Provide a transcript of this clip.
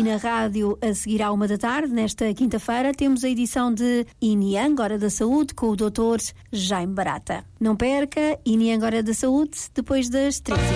na rádio a seguir à 1h, nesta quinta-feira, temos a edição de Iniang, Hora da Saúde, com o Dr. Jaime Barata. Não perca, Iniang, Hora da Saúde, depois das 13h.